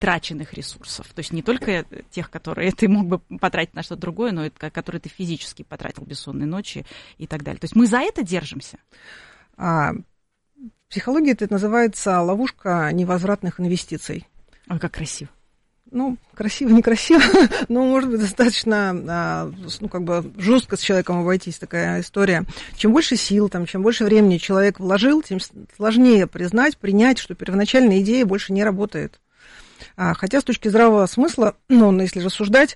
траченных ресурсов. То есть не только тех, которые ты мог бы потратить на что-то другое, но и которые ты физически потратил, бессонные ночи и так далее. То есть мы за это держимся? В психологии это называется ловушка невозвратных инвестиций. Ой, как красиво. Ну, красиво, некрасиво, но, может быть, достаточно, жестко с человеком обойтись, такая история. Чем больше сил, чем больше времени человек вложил, тем сложнее принять, что первоначальная идея больше не работает. Хотя с точки здравого смысла, если рассуждать,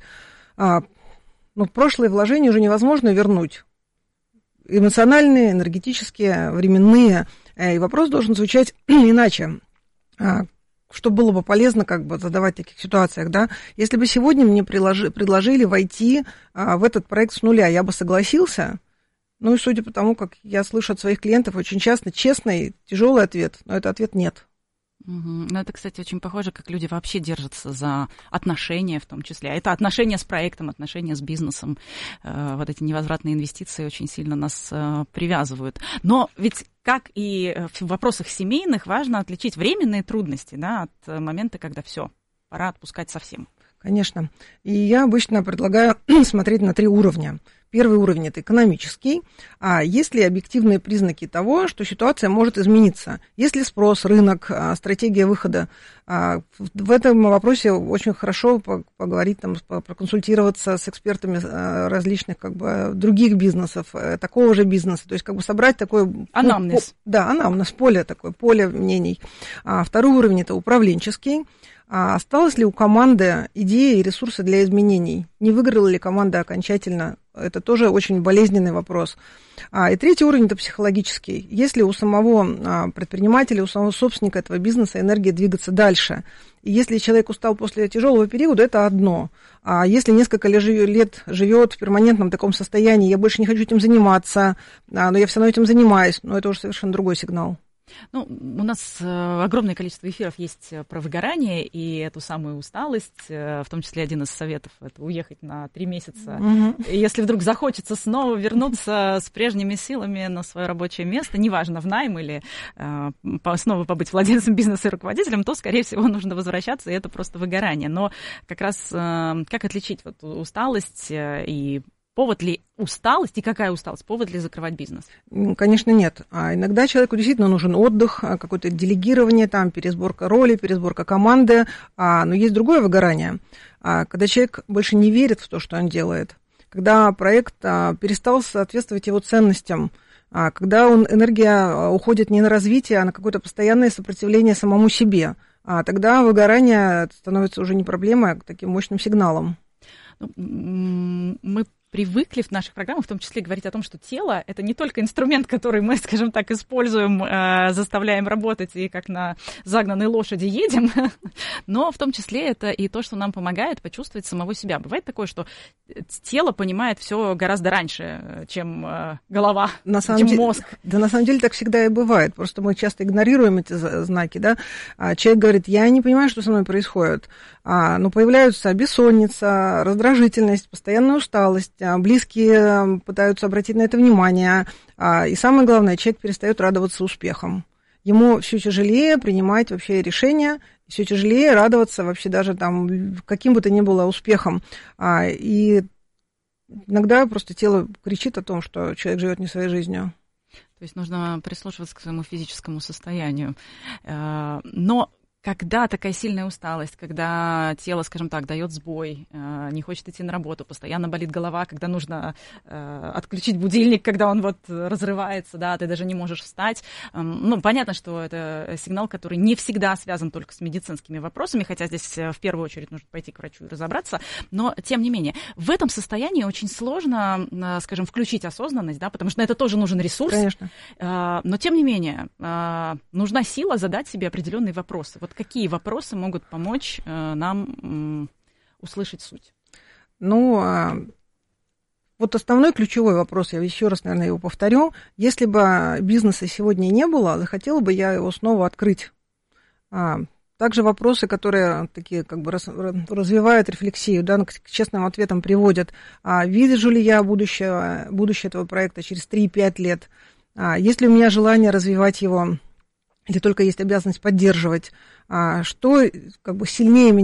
прошлые вложения уже невозможно вернуть. Эмоциональные, энергетические, временные. И вопрос должен звучать иначе. Что было бы полезно задавать в таких ситуациях, да? Если бы сегодня мне предложили войти в этот проект с нуля, я бы согласился. И судя по тому, как я слышу от своих клиентов, очень часто честный, тяжелый ответ, но это ответ нет. Ну, это, кстати, очень похоже, как люди вообще держатся за отношения в том числе. Это отношения с проектом, отношения с бизнесом. Вот эти невозвратные инвестиции очень сильно нас привязывают. Но ведь, как и в вопросах семейных, важно отличить временные трудности, да, от момента, когда все, пора отпускать совсем. Конечно. И я обычно предлагаю смотреть на 3 уровня. Первый уровень – это экономический. Есть ли объективные признаки того, что ситуация может измениться? Есть ли спрос, рынок, стратегия выхода? В этом вопросе очень хорошо поговорить, проконсультироваться с экспертами различных других бизнесов, такого же бизнеса. То есть собрать такой… Анамнез. Анамнез, поле мнений. Второй уровень – это управленческий. Осталось ли у команды идеи и ресурсы для изменений? Не выиграла ли команда окончательно? Это тоже очень болезненный вопрос. И третий уровень – это психологический. Есть ли у самого предпринимателя, у самого собственника этого бизнеса энергия двигаться дальше? И если человек устал после тяжелого периода, это одно. А если несколько лет живет в перманентном таком состоянии, я больше не хочу этим заниматься, но я все равно этим занимаюсь, это уже совершенно другой сигнал. У нас огромное количество эфиров есть про выгорание и эту самую усталость, в том числе один из советов – это уехать на 3 месяца. И если вдруг захочется снова вернуться с прежними силами на свое рабочее место, неважно, в найм или снова побыть владельцем бизнеса и руководителем, то, скорее всего, нужно возвращаться, и это просто выгорание. Но как раз как отличить усталость и повод ли усталость, и какая усталость? Повод ли закрывать бизнес? Конечно, нет. Иногда человеку действительно нужен отдых, какое-то делегирование, пересборка роли, пересборка команды. Но есть другое выгорание, когда человек больше не верит в то, что он делает, когда проект перестал соответствовать его ценностям, когда энергия уходит не на развитие, а на какое-то постоянное сопротивление самому себе. Тогда выгорание становится уже не проблемой, а таким мощным сигналом. Мы привыкли в наших программах в том числе говорить о том, что тело – это не только инструмент, который мы, скажем так, используем, заставляем работать и как на загнанной лошади едем, но в том числе это и то, что нам помогает почувствовать самого себя. Бывает такое, что тело понимает все гораздо раньше, чем голова, чем мозг. Да, на самом деле так всегда и бывает. Просто мы часто игнорируем эти знаки, да. Человек говорит, я не понимаю, что со мной происходит. Но появляются бессонница, раздражительность, постоянная усталость, близкие пытаются обратить на это внимание. И самое главное, человек перестает радоваться успехам. Ему все тяжелее принимать вообще решения, все тяжелее радоваться вообще даже каким бы то ни было успехом. И иногда просто тело кричит о том, что человек живет не своей жизнью. То есть нужно прислушиваться к своему физическому состоянию. Но когда такая сильная усталость, когда тело, скажем так, дает сбой, не хочет идти на работу, постоянно болит голова, когда нужно отключить будильник, когда он разрывается, да, ты даже не можешь встать. Понятно, что это сигнал, который не всегда связан только с медицинскими вопросами, хотя здесь в первую очередь нужно пойти к врачу и разобраться, но тем не менее, в этом состоянии очень сложно, скажем, включить осознанность, да, потому что на это тоже нужен ресурс. Конечно. Но тем не менее, нужна сила задать себе определенные вопросы. Какие вопросы могут помочь нам услышать суть? Основной ключевой вопрос, я еще раз, наверное, его повторю. Если бы бизнеса сегодня не было, захотела бы я его снова открыть. Также вопросы, которые такие развивают рефлексию, да, к честным ответам приводят. Вижу ли я будущее этого проекта через 3-5 лет? Есть ли у меня желание развивать его или только есть обязанность поддерживать, что как бы сильнее